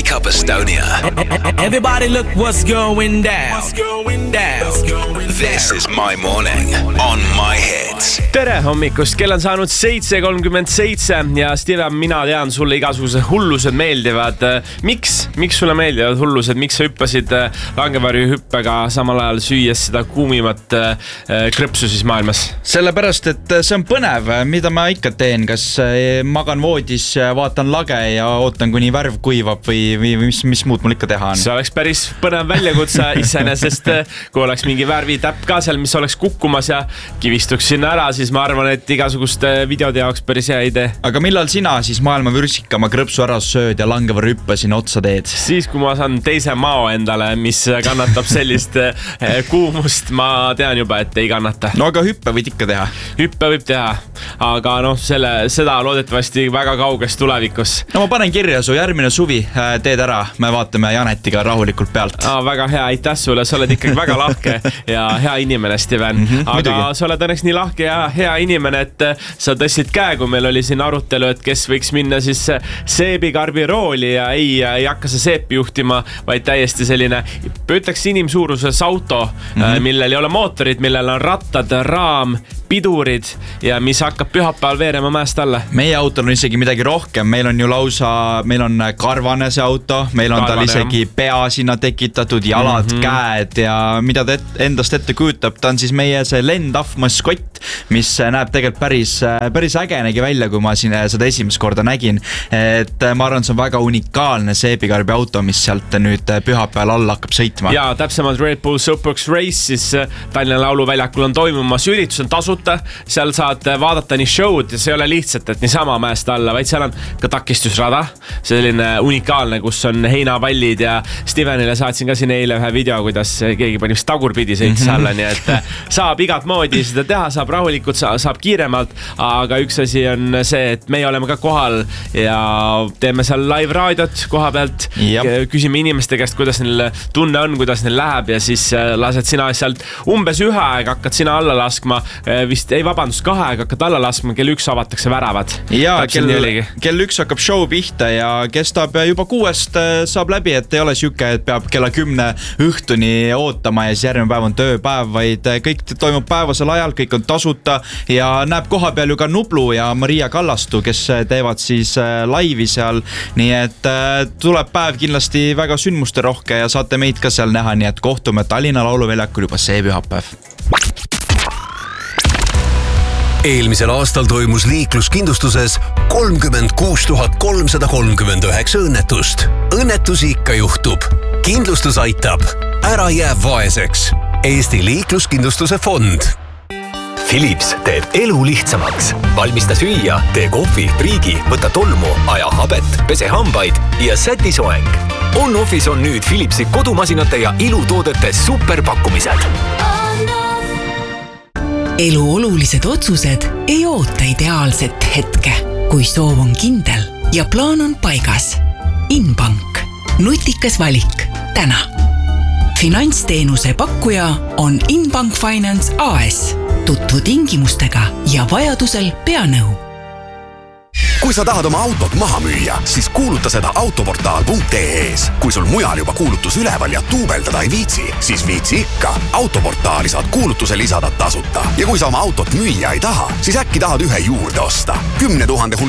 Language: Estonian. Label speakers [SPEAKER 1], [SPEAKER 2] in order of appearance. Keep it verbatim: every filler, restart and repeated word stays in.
[SPEAKER 1] Wake Up Estonia.
[SPEAKER 2] Everybody look what's going down. What's going down.
[SPEAKER 1] This is My Morning on My Hits.
[SPEAKER 3] Tere hommikust, kell on saanud seitse kolmkümmend seitse ja Steven, mina tean, sulle igasugused hullused meeldivad. Miks? Miks sulle meeldivad hullused? Miks sa hüppasid langevarju hüppega samal ajal süües seda kuumimat krõpsu siis maailmas?
[SPEAKER 4] Sellepärast, et see on põnev, mida ma ikka teen. Kas magan voodis, vaatan lage ja ootan, kuni värv kuivab või, või mis, mis muud mul ikka teha on?
[SPEAKER 3] See oleks päris põnev väljakutse iseenesest, kui oleks mingi värvitäpp ka seal, mis oleks kukkumas ja kivistuks sinna ära, siis ma arvan, et igasuguste videode jaoks päris hea idee.
[SPEAKER 4] Aga millal sina siis maailma vürsikama krõpsu ära sööd ja langevarju hüppe sinna otsa teed?
[SPEAKER 3] Siis, kui ma saan teise mao endale, mis kannatab sellist kuumust, ma tean juba, et ei kannata.
[SPEAKER 4] No aga hüppe võid ikka teha.
[SPEAKER 3] Hüppe võib teha, aga noh, selle, seda loodetavasti väga kauges tulevikus.
[SPEAKER 4] No ma panen kirja su järgmine suvi, teed ära, me vaatame Janetiga rahulikult pealt.
[SPEAKER 3] Aa, väga hea, aitäh sulle, sa oled ikkagi väga lahke ja hea inimene, Steven. Mm-hmm, aga muidugi. Sa oled õnneks nii lahke ja hea inimene, et sa tõstsid käe, kui meil oli siin arutelu, et kes võiks minna siis seebikarbi rooli ja ei, ei hakka see seepi juhtima, vaid täiesti selline, ütleks inimsuuruses auto, mm-hmm. millel ei ole mootorid, millel on rattad, raam, pidurid ja mis hakkab pühapäeval veerema mäest alla. Meie
[SPEAKER 4] autol on isegi midagi rohkem, meil on ju lausa, meil on karvane see auto, meil on karvane, tal isegi jah. Pea sinna tekitatud, jalad, mm-hmm. käed ja mida ta et, endast ette kujutab, ta on siis meie see lendav maskott, mis näeb tegelikult päris, päris ägenegi välja, kui ma siin seda esimest korda nägin, et ma arvan, see on väga unikaalne seebikarbi auto, mis sealt nüüd pühapäeval alla hakkab sõitma.
[SPEAKER 3] Ja täpsemalt Red Bull Superbox Race siis Tallinna lauluväljakul on toimumas, üritus on tasud. Seal saad vaadata nii show'd ja see ei ole lihtsalt, et niisama mäest alla, vaid seal on ka takistusrada, selline unikaalne, kus on heinapallid ja Stevenile saatsin ka siin eile ühe video, kuidas keegi pani tagurpidi sõitis mm-hmm. alla, nii et saab igat moodi seda teha, saab rahulikult, saab kiiremalt, aga üks asi on see, et meie oleme ka kohal ja teeme seal live raadiot koha pealt, yep. küsime inimeste käest, kuidas neil tunne on, kuidas neil läheb ja siis lased sina sealt umbes ühe aeg hakkad sina alla laskma, vist ei vabandust kahe aega hakkad alla laskma, kell üks avatakse väravad.
[SPEAKER 4] Ja kell, kell üks hakkab show pihta ja kestab juba kuuest saab läbi, et ei ole siuke, et peab kella kümne õhtuni ootama ja siis järgmine päev on tööpäev, vaid kõik toimub päevasel ajal, kõik on tasuta ja näeb koha peal ju ka Nublu ja Maria Kallastu, kes teevad siis laivi seal, nii et tuleb päev kindlasti väga sündmuste rohke ja saate meid ka seal näha, nii et kohtume Tallinna lauluväljakul juba see pühapäev.
[SPEAKER 1] Eelmisel aastal toimus liikluskindlustuses kolmkümmend kuus tuhat kolmsada kolmkümmend üheksa õnnetust. Õnnetusi ikka juhtub. Kindlustus aitab. Ära jää vaeseks. Eesti liikluskindlustuse fond. Philips teeb elu lihtsamaks. Valmista süüa, tee kohvi, priigi, võta tolmu, aja habet, pese hambaid ja säti soeng. On-Office on nüüd Philipsi kodumasinate ja ilutoodete superpakkumised.
[SPEAKER 5] Elu olulised otsused ei oota ideaalset hetke, kui soov on kindel ja plaan on paigas. Inbank. Nutikas valik. Täna. Finantsteenuse pakkuja on Inbank Finance A S. Tutvu tingimustega ja vajadusel peanõu.
[SPEAKER 6] Kui sa tahad oma autot maha müüa, siis kuuluta seda autoportaal punkt ee-s. Kui sul mujal juba kuulutus üleval ja tuubeldada ei viitsi, siis viitsi ikka. Autoportaali saad kuulutuse lisada tasuta. Ja kui sa oma autot müüa ei taha, siis äkki tahad ühe juurde osta. Kümne tuhande hulk